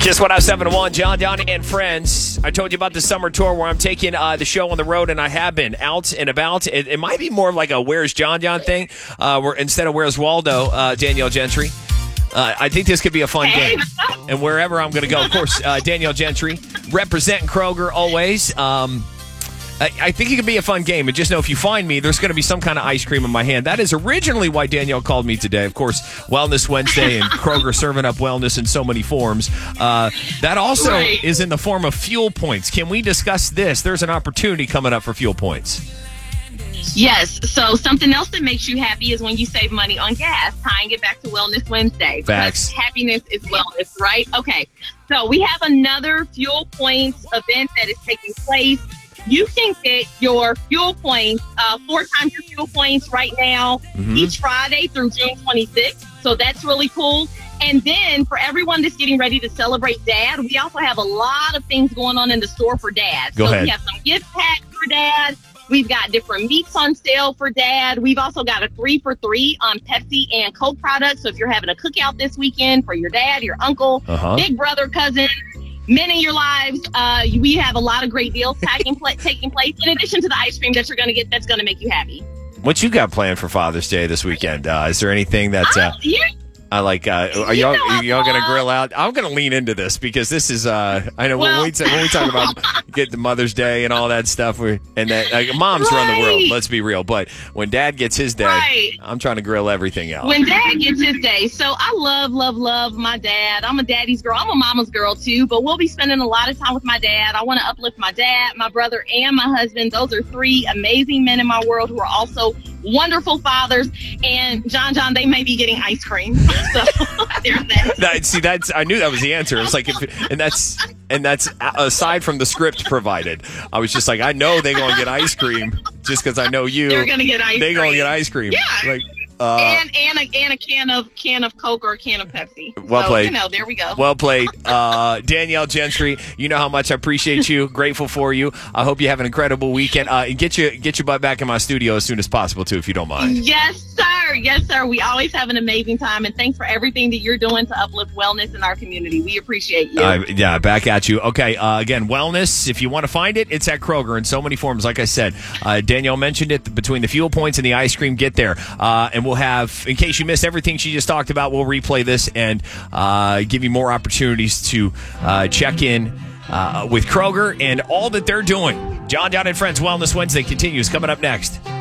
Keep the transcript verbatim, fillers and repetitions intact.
Kiss one oh seven one, John, Don, and Friends. I told you about the summer tour where I'm taking uh, the show on the road, and I have been out and about. It, it might be more of like a Where's John John thing, uh, where instead of Where's Waldo, uh, Danielle Gentry. Uh, I think this could be a fun game. And wherever I'm going to go, of course, uh, Danielle Gentry, representing Kroger always. Um, I, I think it could be a fun game. And just know if you find me, there's going to be some kind of ice cream in my hand. That is originally why Danielle called me today. Of course, Wellness Wednesday and Kroger serving up wellness in so many forms. Uh, that also right. is in the form of fuel points. Can we discuss this? There's an opportunity coming up for fuel points. Yes. So something else that makes you happy is when you save money on gas, tying it back to Wellness Wednesday. Facts. Because happiness is wellness, right? Okay. So we have another Fuel Points event that is taking place. You can get your fuel points, uh, four times your fuel points right now, mm-hmm. each Friday through June twenty-sixth. So that's really cool. And then for everyone that's getting ready to celebrate Dad, we also have a lot of things going on in the store for Dad. Go so ahead. We have some gift packs for Dad. We've got different meats on sale for Dad. We've also got a three for three on Pepsi and Coke products. So if you're having a cookout this weekend for your dad, your uncle, uh-huh. big brother, cousin, men in your lives, uh, we have a lot of great deals taking, pla- taking place, in addition to the ice cream that you're going to get that's going to make you happy. What you got planned for Father's Day this weekend? Uh, is there anything that... Uh, uh, yeah. I like. Uh, are y'all, are y'all going to grill out? I'm going to lean into this because this is. Uh, I know well, when we t- when we talk about get the Mother's Day and all that stuff, we and that like, moms right. run the world. Let's be real. But when Dad gets his day, right. I'm trying to grill everything out. When Dad gets his day, so I love, love, love my dad. I'm a daddy's girl. I'm a mama's girl too. But we'll be spending a lot of time with my dad. I want to uplift my dad, my brother, and my husband. Those are three amazing men in my world who are also wonderful fathers. And John, John, they may be getting ice cream. So. There's that. that. See, that's I knew that was the answer. It's like, if, and that's and that's aside from the script provided. I was just like, I know they're gonna get ice cream just because I know you. They're gonna get ice. They're cream. gonna get ice cream. Yeah. Like, uh, and and a, and a can of can of Coke or a can of Pepsi. Well so, played. You know, there we go. Well played, uh, Danielle Gentry. You know how much I appreciate you. Grateful for you. I hope you have an incredible weekend. Uh, and get you get your butt back in my studio as soon as possible too, if you don't mind. Yes, sir. Yes, sir. We always have an amazing time, and thanks for everything that you're doing to uplift wellness in our community. We appreciate you. Uh, yeah, back at you. Okay, uh, again, wellness. If you want to find it, it's at Kroger in so many forms. Like I said, uh, Danielle mentioned it between the fuel points and the ice cream. Get there, uh, and we'll have. In case you missed everything she just talked about, we'll replay this and uh, give you more opportunities to uh, check in uh, with Kroger and all that they're doing. John, John, and Friends Wellness Wednesday continues coming up next.